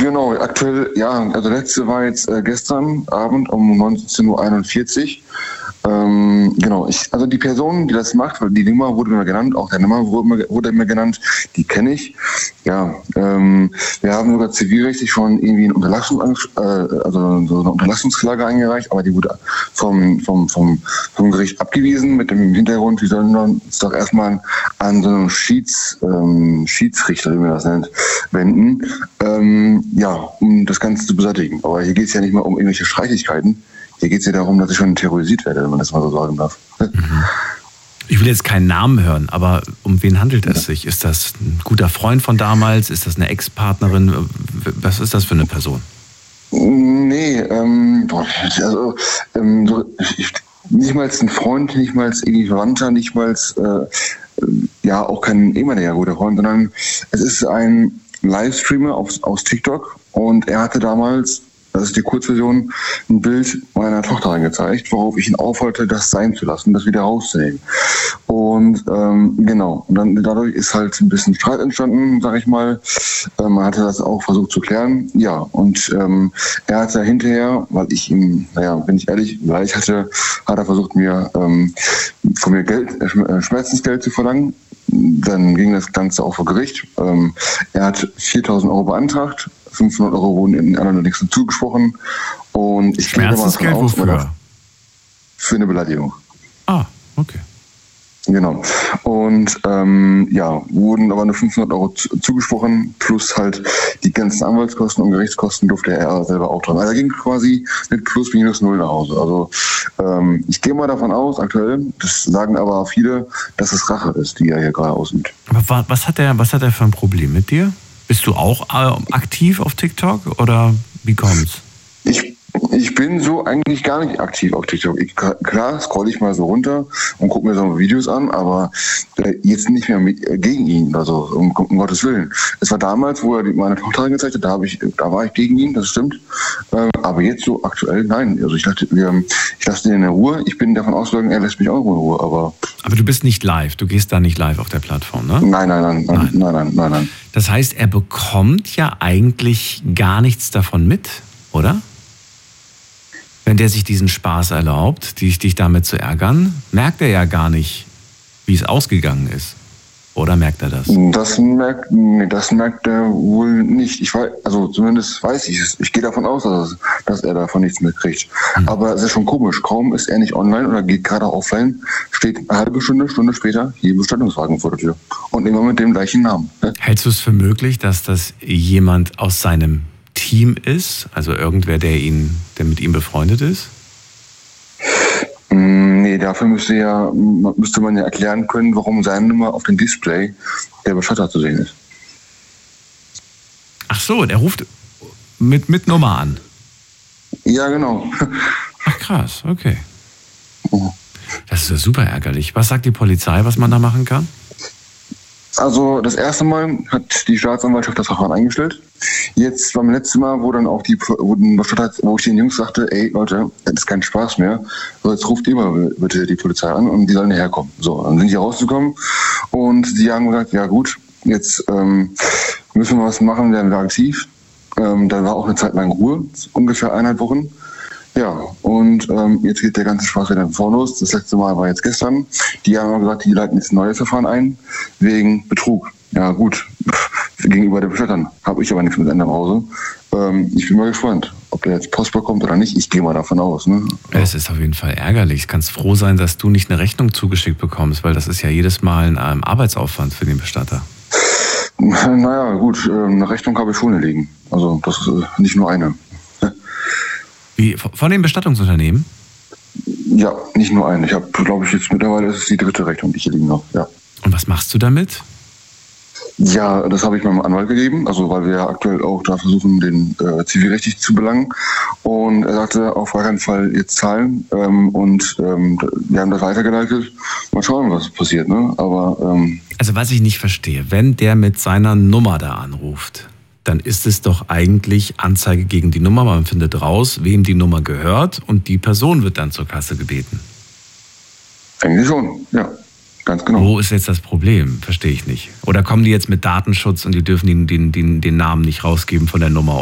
Genau, aktuell, ja, also letzte war jetzt gestern Abend um 19:41 Uhr. Genau, also die Person, die das macht, die Nummer wurde mir genannt, auch der Nummer wurde mir genannt, die kenne ich. Ja, wir haben sogar zivilrechtlich schon irgendwie eine also so eine Unterlassungsklage eingereicht, aber die wurde vom Gericht abgewiesen mit dem Hintergrund, wir sollen uns doch erstmal an so einen Schiedsrichter, wie man das nennt, wenden, ja, um das Ganze zu beseitigen. Aber hier geht es ja nicht mehr um irgendwelche Streitigkeiten. Hier geht es ja darum, dass ich schon terrorisiert werde, wenn man das mal so sagen darf. Ich will jetzt keinen Namen hören, aber um wen handelt es sich? Ist das ein guter Freund von damals? Ist das eine Ex-Partnerin? Was ist das für eine Person? Nee, nicht mal ein Freund, nicht mal irgendwie Verwandter, nicht mal, ja, auch kein ehemaliger guter Freund, sondern es ist ein Livestreamer aus TikTok und er hatte damals, das ist die Kurzversion, ein Bild meiner Tochter reingezeigt, worauf ich ihn aufforderte, das sein zu lassen, das wieder rauszunehmen. Und genau, und dann dadurch ist halt ein bisschen Streit entstanden, sag ich mal. Man hatte das auch versucht zu klären. Ja, und er hat ja hinterher, weil ich ihm, naja, bin ich ehrlich, gleich hatte, hat er versucht, mir von mir Schmerzensgeld zu verlangen. Dann ging das Ganze auch vor Gericht. Er hat 4.000 Euro beantragt. 500 Euro wurden in anderen nichts zugesprochen. Und ich Schmerzensgeld wofür? Für eine Beleidigung. Ah, okay. Genau. Und ja, wurden aber nur 500 Euro zugesprochen, plus halt die ganzen Anwaltskosten und Gerichtskosten durfte er selber auch tragen. Also er ging quasi mit plus minus null nach Hause. Also ich gehe mal davon aus, aktuell, das sagen aber viele, dass es Rache ist, die er hier gerade ausübt. Aber was hat er für ein Problem mit dir? Bist du auch aktiv auf TikTok oder wie kommt's? Ich bin so eigentlich gar nicht aktiv auf TikTok. Klar scroll ich mal so runter und gucke mir so Videos an, aber jetzt nicht mehr gegen ihn, also um Gottes Willen. Es war damals, wo er meine Tochter gezeigt hat, da war ich gegen ihn, das stimmt. Aber jetzt so aktuell, nein. Also ich dachte, ich lasse den in Ruhe. Ich bin davon ausgegangen, er lässt mich auch in Ruhe. Aber du bist nicht live, du gehst da nicht live auf der Plattform, ne? Nein. Das heißt, er bekommt ja eigentlich gar nichts davon mit, oder? Wenn der sich diesen Spaß erlaubt, dich damit zu ärgern, merkt er ja gar nicht, wie es ausgegangen ist. Oder merkt er das? Das merkt er wohl nicht. Also zumindest weiß ich es. Ich gehe davon aus, dass er davon nichts mitkriegt. Aber es ist schon komisch. Kaum ist er nicht online oder geht gerade offline, steht eine halbe Stunde später hier Bestattungswagen vor der Tür. Und immer mit dem gleichen Namen. Hältst du es für möglich, dass das jemand aus seinem Team ist? Also irgendwer, der mit ihm befreundet ist? Nee, dafür müsste man ja erklären können, warum seine Nummer auf dem Display der Bestatter zu sehen ist. Ach so, der ruft mit Nummer an? Ja, genau. Ach krass, okay. Das ist ja super ärgerlich. Was sagt die Polizei, was man da machen kann? Also das erste Mal hat die Staatsanwaltschaft das Verfahren eingestellt. Jetzt beim letzten Mal, wo dann auch wo ich den Jungs sagte, ey Leute, das ist kein Spaß mehr, so jetzt ruft ihr mal bitte die Polizei an und die sollen herkommen. So, dann sind die rausgekommen und die haben gesagt, ja gut, jetzt müssen wir was machen, werden wir aktiv. Dann war auch eine Zeit lang Ruhe, ungefähr 1,5 Wochen. Ja, und jetzt geht der ganze Spaß wieder vor los. Das letzte Mal war jetzt gestern. Die haben gesagt, die leiten jetzt ein neues Verfahren ein, wegen Betrug. Ja gut, gegenüber den Bestattern habe ich aber nichts mit Ende im Hause. Ich bin mal gespannt, ob der jetzt Post bekommt oder nicht. Ich gehe mal davon aus. Ne? Es ist auf jeden Fall ärgerlich. Du kannst froh sein, dass du nicht eine Rechnung zugeschickt bekommst, weil das ist ja jedes Mal ein Arbeitsaufwand für den Bestatter. Naja, gut, eine Rechnung habe ich schon liegen. Also das ist nicht nur eine. Wie, von dem Bestattungsunternehmen? Ja, nicht nur eine. Ich habe, glaube ich, jetzt mittlerweile ist es die 3. Rechnung, die ich hier liegen habe. Ja. Und was machst du damit? Ja, das habe ich meinem Anwalt gegeben, also weil wir ja aktuell auch da versuchen, den zivilrechtlich zu belangen. Und er sagte, auf gar keinen Fall jetzt zahlen. Wir haben das weitergeleitet. Mal schauen, was passiert. Ne? Aber also was ich nicht verstehe, wenn der mit seiner Nummer da anruft, dann ist es doch eigentlich Anzeige gegen die Nummer. Man findet raus, wem die Nummer gehört und die Person wird dann zur Kasse gebeten. Eigentlich schon, ja. Ganz genau. Wo ist jetzt das Problem? Verstehe ich nicht. Oder kommen die jetzt mit Datenschutz und die dürfen den Namen nicht rausgeben von der Nummer?